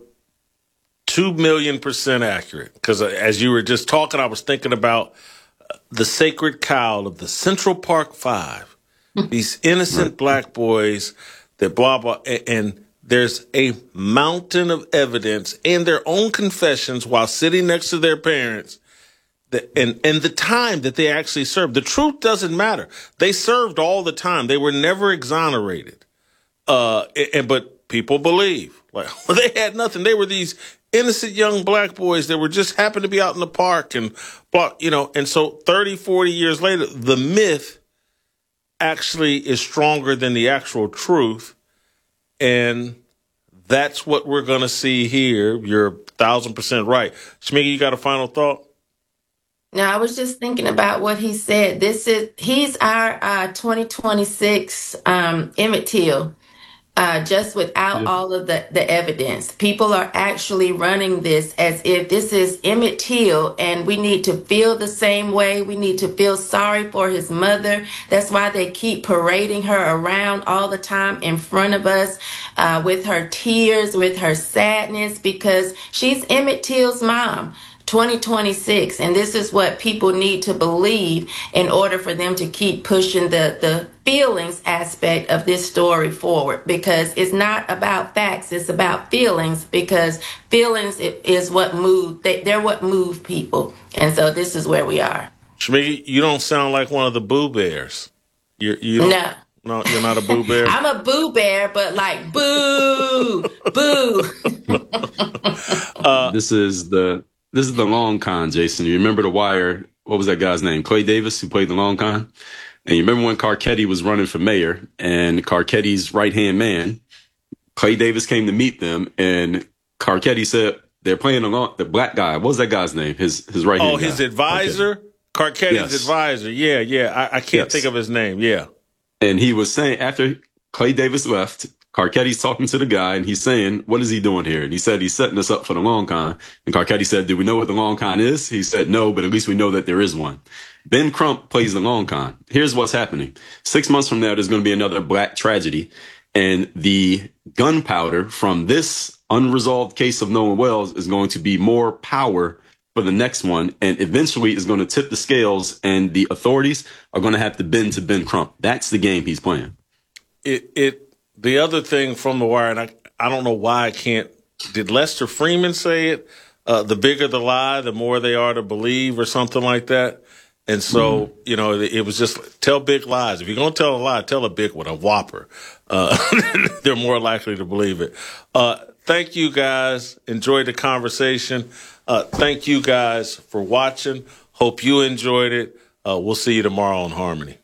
two million percent accurate. Because uh, as you were just talking, I was thinking about uh, the sacred cow of the Central Park Five. These innocent right. black boys that blah, blah. And, and there's a mountain of evidence in their own confessions while sitting next to their parents. The, and, and the time that they actually served. The truth doesn't matter. They served all the time. They were never exonerated. Uh, and, but people believe. Like, well, they had nothing. They were these innocent young black boys that were just happened to be out in the park and, you know, and so thirty, forty years later, the myth actually is stronger than the actual truth. And that's what we're going to see here. You're a thousand percent right. Shmiggy, you got a final thought? No, I was just thinking about what he said. This is he's our uh, twenty twenty-six um, Emmett Till, uh, just without yeah. all of the, the evidence. People are actually running this as if this is Emmett Till, and we need to feel the same way. We need to feel sorry for his mother. That's why they keep parading her around all the time in front of us uh, with her tears, with her sadness, because she's Emmett Till's mom. twenty twenty-six, and this is what people need to believe in order for them to keep pushing the the feelings aspect of this story forward, because it's not about facts, it's about feelings, because feelings is what move they, they're what move people, and so this is where we are. Shmiggy, you don't sound like one of the Boo Bears. You you no. No, you're not a Boo Bear. I'm a Boo Bear, but like boo, boo. uh, this is the This is the long con, Jason. You remember The Wire? What was that guy's name? Clay Davis, who played the long con? And you remember when Carcetti was running for mayor, and Carcetti's right-hand man, Clay Davis, came to meet them, and Carcetti said, they're playing along, the black guy. What was that guy's name? His his right-hand Oh, his guy. advisor? Carcetti's yes. advisor. Yeah, yeah. I, I can't yes. think of his name. Yeah. And he was saying, after Clay Davis left, Carcetti's talking to the guy, and he's saying, what is he doing here? And he said, he's setting us up for the long con. And Carcetti said, do we know what the long con is? He said, no, but at least we know that there is one. Ben Crump plays the long con. Here's what's happening. Six months from now, there's going to be another black tragedy. And the gunpowder from this unresolved case of Nolan Wells is going to be more power for the next one. And eventually is going to tip the scales, and the authorities are going to have to bend to Ben Crump. That's the game he's playing. It, it, The other thing from The Wire, and I, I don't know why I can't, did Lester Freeman say it? Uh, the bigger the lie, the more they are to believe, or something like that. And so, mm-hmm. you know, it, it was just tell big lies. If you're going to tell a lie, tell a big one, a whopper. Uh, they're more likely to believe it. Uh, thank you guys. Enjoyed the conversation. Uh, thank you guys for watching. Hope you enjoyed it. Uh, we'll see you tomorrow on Harmony.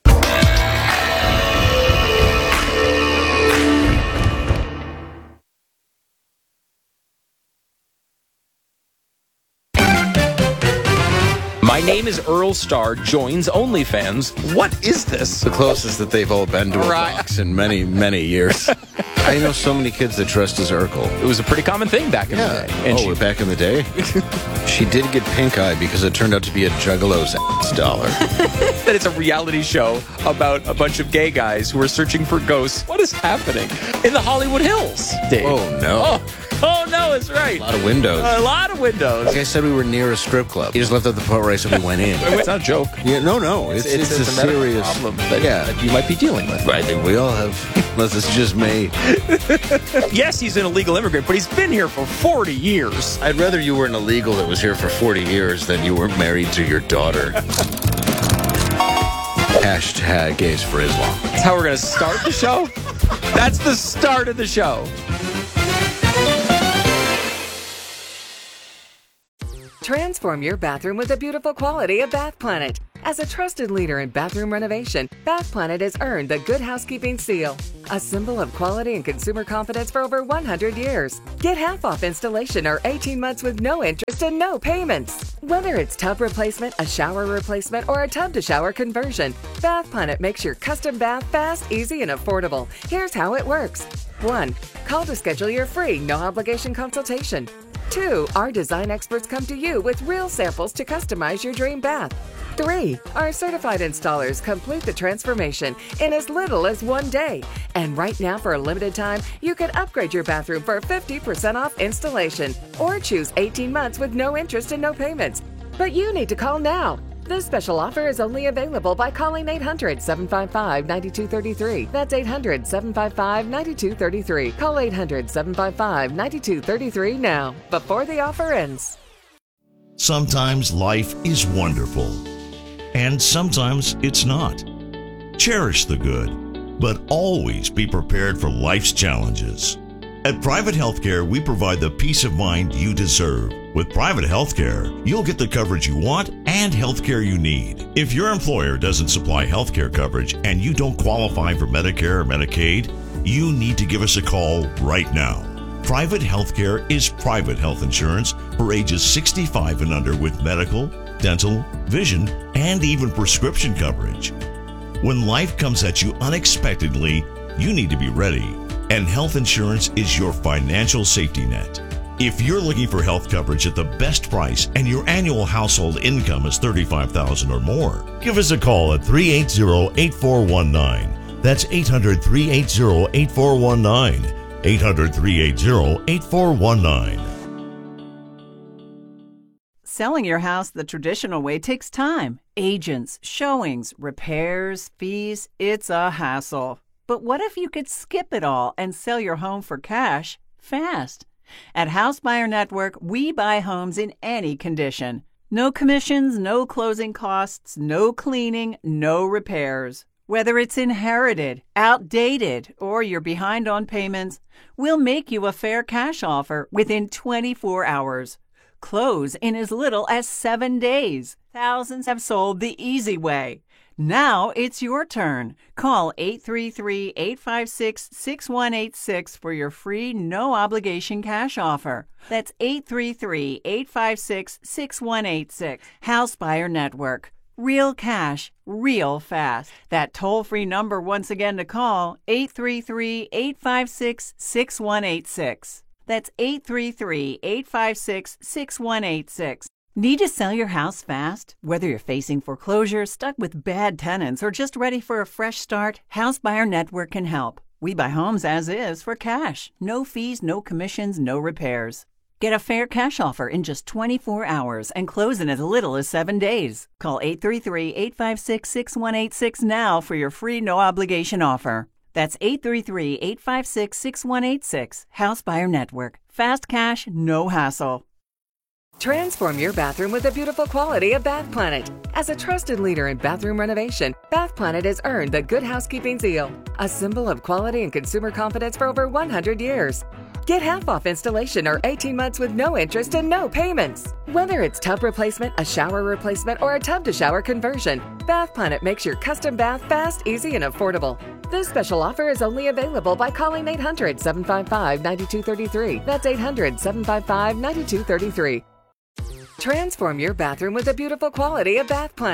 My name is Earl Starr, joins OnlyFans. What is this? The closest that they've all been to a right. box in many, many years. I know so many kids that dressed as Urkel. It was a pretty common thing back in Yeah. the day. And oh, she, back in the day? She did get pink eye because it turned out to be a juggalo's ass dollar. that it's a reality show about a bunch of gay guys who are searching for ghosts. What is happening in the Hollywood Hills, Dave? Oh, no. Oh, oh no, it's right. A lot of windows. A lot of windows. Like I said, we were near a strip club. He just left out the part where I said we went in. It's not a joke. Yeah, no, no. It's, it's, it's, it's a, a serious problem that, yeah. that you might be dealing with. I think we all have, unless it's just me. Yes, he's an illegal immigrant, but he's been here for forty years. I'd rather you were an illegal that was here for forty years than you were married to your daughter. Hashtag gays for Islam. That's how we're going to start the show? That's the start of the show. Transform your bathroom with the beautiful quality of Bath Planet. As a trusted leader in bathroom renovation, Bath Planet has earned the Good Housekeeping seal, a symbol of quality and consumer confidence for over one hundred years. Get half off installation or eighteen months with no interest and no payments. Whether it's tub replacement, a shower replacement, or a tub-to-shower conversion, Bath Planet makes your custom bath fast, easy, and affordable. Here's how it works. one. Call to schedule your free, no-obligation consultation. two. Our design experts come to you with real samples to customize your dream bath. three. Our certified installers complete the transformation in as little as one day. And right now, for a limited time, you can upgrade your bathroom for fifty percent off installation or choose eighteen months with no interest and no payments. But you need to call now. This special offer is only available by calling eight hundred, seven five five, nine two three three. That's eight hundred, seven five five, nine two three three. Call eight hundred, seven five five, nine two three three now, before the offer ends. Sometimes life is wonderful, and sometimes it's not. Cherish the good, but always be prepared for life's challenges. At Private Healthcare, we provide the peace of mind you deserve. With Private Healthcare, you'll get the coverage you want and healthcare you need. If your employer doesn't supply healthcare coverage and you don't qualify for Medicare or Medicaid, you need to give us a call right now. Private Healthcare is private health insurance for ages sixty-five and under with medical, dental, vision, and even prescription coverage. When life comes at you unexpectedly, you need to be ready. And health insurance is your financial safety net. If you're looking for health coverage at the best price and your annual household income is thirty-five thousand dollars or more, give us a call at three eight zero, eight four one nine. That's eight hundred, three eight zero, eight four one nine. eight hundred, three eight zero, eight four one nine. Selling your house the traditional way takes time. Agents, showings, repairs, fees. It's a hassle. But what if you could skip it all and sell your home for cash fast? At House Buyer Network, we buy homes in any condition. No commissions, no closing costs, no cleaning, no repairs. Whether it's inherited, outdated, or you're behind on payments, we'll make you a fair cash offer within twenty-four hours. Close in as little as seven days. Thousands have sold the easy way. Now it's your turn. Call eight three three, eight five six, six one eight six for your free, no-obligation cash offer. That's eight three three, eight five six, six one eight six. House Buyer Network. Real cash, real fast. That toll-free number once again to call, eight three three, eight five six, six one eight six. That's eight three three, eight five six, six one eight six. Need to sell your house fast? Whether you're facing foreclosure, stuck with bad tenants, or just ready for a fresh start, House Buyer Network can help. We buy homes as is for cash. No fees, no commissions, no repairs. Get a fair cash offer in just twenty-four hours and close in as little as seven days. Call eight three three, eight five six, six one eight six now for your free no-obligation offer. That's eight three three, eight five six, six one eight six. House Buyer Network. Fast cash, no hassle. Transform your bathroom with the beautiful quality of Bath Planet. As a trusted leader in bathroom renovation, Bath Planet has earned the Good Housekeeping seal, a symbol of quality and consumer confidence for over one hundred years. Get half off installation or eighteen months with no interest and no payments. Whether it's tub replacement, a shower replacement, or a tub-to-shower conversion, Bath Planet makes your custom bath fast, easy, and affordable. This special offer is only available by calling eight hundred, seven five five, nine two three three. That's eight hundred, seven five five, nine two three three. Transform your bathroom with the beautiful quality of Bath Planet.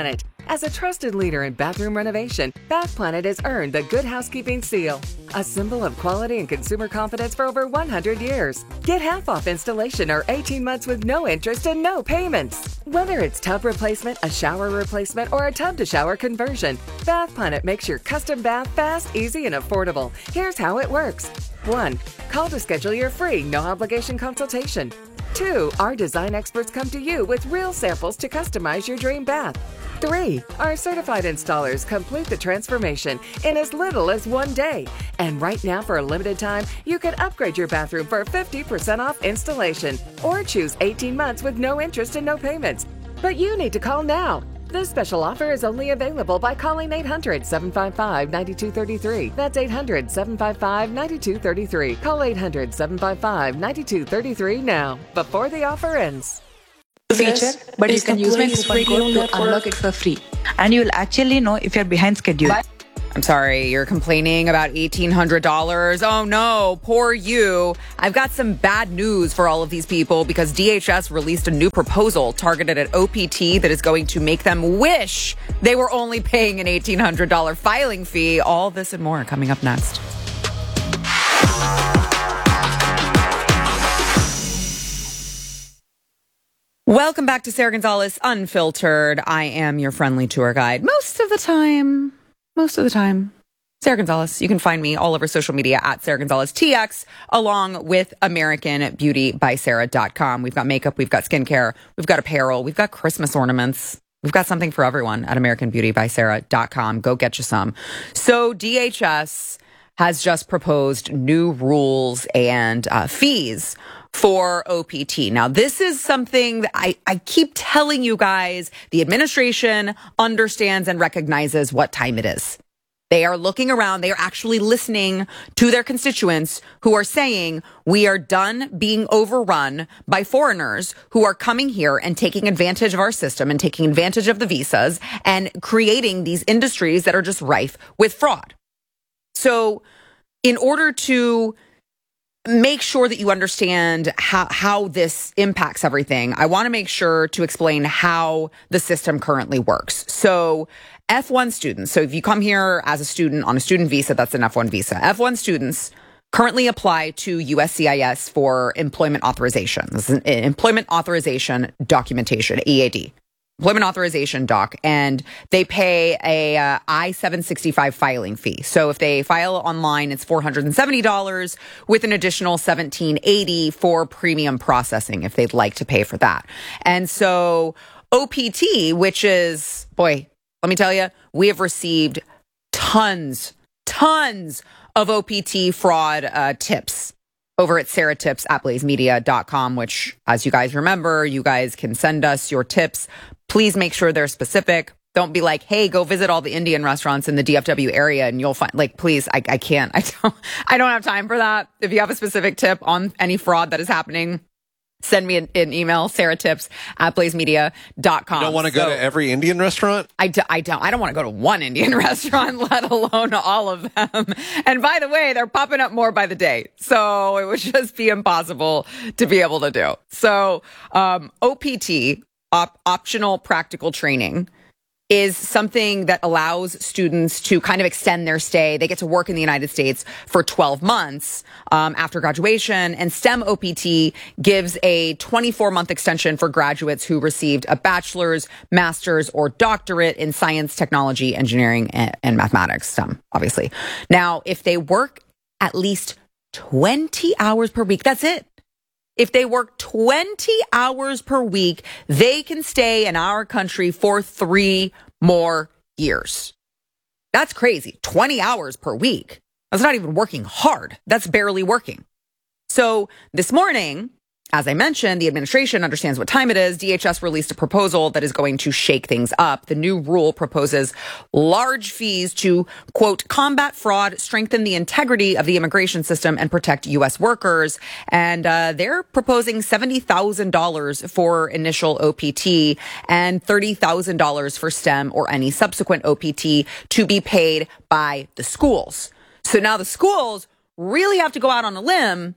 As a trusted leader in bathroom renovation, Bath Planet has earned the Good Housekeeping Seal, a symbol of quality and consumer confidence for over one hundred years. Get half off installation or eighteen months with no interest and no payments. Whether it's tub replacement, a shower replacement, or a tub-to-shower conversion, Bath Planet makes your custom bath fast, easy, and affordable. Here's how it works. one. Call to schedule your free, no-obligation consultation. two. Our design experts come to you with real samples to customize your dream bath. three. Our certified installers complete the transformation in as little as one day. And right now, for a limited time, you can upgrade your bathroom for fifty percent off installation or choose eighteen months with no interest and no payments. But you need to call now. This special offer is only available by calling eight hundred, seven five five, nine two three three. That's eight hundred, seven five five, nine two three three. Call eight hundred, seven five five, nine two three three now, before the offer ends. Feature, but you can use my coupon code to unlock it for free. And you'll actually know if you're behind schedule. I'm sorry, you're complaining about eighteen hundred dollars. Oh no, poor you. I've got some bad news for all of these people because D H S released a new proposal targeted at O P T that is going to make them wish they were only paying an eighteen hundred dollars filing fee. All this and more coming up next. Welcome back to Sarah Gonzalez Unfiltered. I am your friendly tour guide most of the time. Most of the time. Sarah Gonzalez. You can find me all over social media at Sarah Gonzalez T X, along with American Beauty by Sarah dot com. We've got makeup, we've got skincare, we've got apparel, we've got Christmas ornaments. We've got something for everyone at American Beauty by Sarah dot com. Go get you some. So D H S has just proposed new rules and uh, fees for O P T. Now, this is something that I, I keep telling you guys, the administration understands and recognizes what time it is. They are looking around. They are actually listening to their constituents who are saying, we are done being overrun by foreigners who are coming here and taking advantage of our system and taking advantage of the visas and creating these industries that are just rife with fraud. So in order to make sure that you understand how, how this impacts everything, I want to make sure to explain how the system currently works. So F one students, so if you come here as a student on a student visa, that's an F one visa. F one students currently apply to U S C I S for employment authorization. This is an employment authorization documentation, E A D. Employment authorization doc, and they pay a uh, I seven sixty-five filing fee. So if they file online, it's four hundred seventy dollars with an additional seventeen eighty for premium processing if they'd like to pay for that. And so O P T, which is, boy, let me tell you, we have received tons, tons of O P T fraud uh, tips over at Sarah Tips at blaze media dot com, which, as you guys remember, you guys can send us your tips. Please make sure they're specific. Don't be like, hey, go visit all the Indian restaurants in the D F W area and you'll find, like, please, I, I can't. I don't, I don't have time for that. If you have a specific tip on any fraud that is happening, send me an, an email, sarah tips at blaze media dot com. You don't want to go so, to every Indian restaurant? I, do, I don't. I don't want to go to one Indian restaurant, let alone all of them. And by the way, they're popping up more by the day. So it would just be impossible to be able to do. So um, O P T, op- optional practical training, is something that allows students to kind of extend their stay. They get to work in the United States for twelve months um, after graduation. And STEM O P T gives a twenty-four month extension for graduates who received a bachelor's, master's, or doctorate in science, technology, engineering, and, and mathematics, STEM, obviously. Now, if they work at least twenty hours per week, that's it. If they work twenty hours per week, they can stay in our country for three more years. That's crazy. twenty hours per week. That's not even working hard. That's barely working. So this morning, as I mentioned, the administration understands what time it is. D H S released a proposal that is going to shake things up. The new rule proposes large fees to, quote, combat fraud, strengthen the integrity of the immigration system, and protect U S workers. And uh, they're proposing seventy thousand dollars for initial O P T and thirty thousand dollars for STEM or any subsequent O P T to be paid by the schools. So now the schools really have to go out on a limb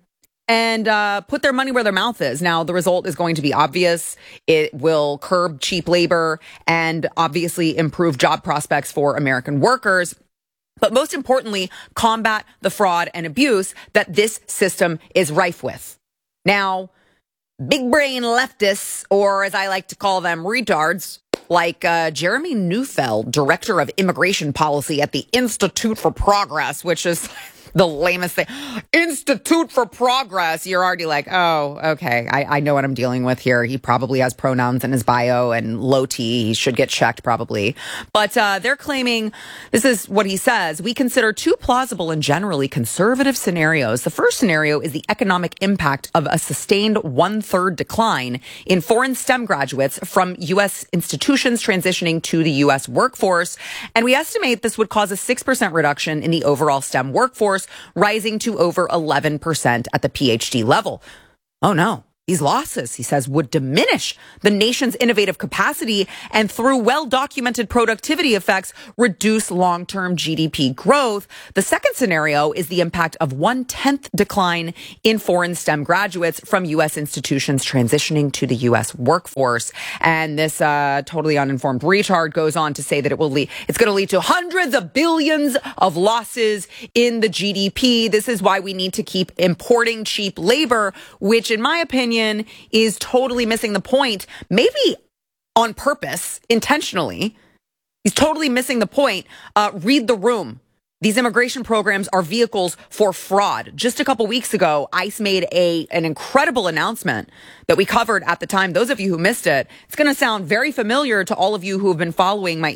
and uh, put their money where their mouth is. Now, the result is going to be obvious. It will curb cheap labor and obviously improve job prospects for American workers. But most importantly, combat the fraud and abuse that this system is rife with. Now, big brain leftists, or as I like to call them, retards, like uh, Jeremy Neufeld, director of immigration policy at the Institute for Progress, which is the lamest thing. Institute for Progress. You're already like, oh, okay, I, I know what I'm dealing with here. He probably has pronouns in his bio and low T. He should get checked probably. But uh, they're claiming, this is what he says, we consider two plausible and generally conservative scenarios. The first scenario is the economic impact of a sustained one-third decline in foreign STEM graduates from U S institutions transitioning to the U S workforce. And we estimate this would cause a six percent reduction in the overall STEM workforce, rising to over eleven percent at the PhD level. Oh no. These losses, he says, would diminish the nation's innovative capacity and through well-documented productivity effects, reduce long-term G D P growth. The second scenario is the impact of one-tenth decline in foreign STEM graduates from U S institutions transitioning to the U S workforce. And this uh, totally uninformed retard goes on to say that it will lead, it's going to lead to hundreds of billions of losses in the G D P. This is why we need to keep importing cheap labor, which in my opinion, is totally missing the point, maybe on purpose, intentionally. He's totally missing the point. Uh, read the room. These immigration programs are vehicles for fraud. Just a couple weeks ago, ICE made a an incredible announcement that we covered at the time. Those of you who missed it, it's going to sound very familiar to all of you who have been following my